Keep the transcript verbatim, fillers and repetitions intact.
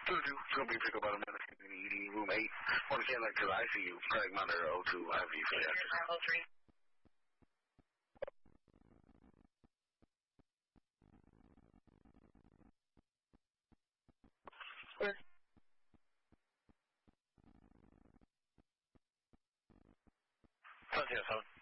two two. It's going to be picked up by the medical in E D, room eight. Want to connect to the I C U. Craig monitor oh two, I V for that. oh three. Yes,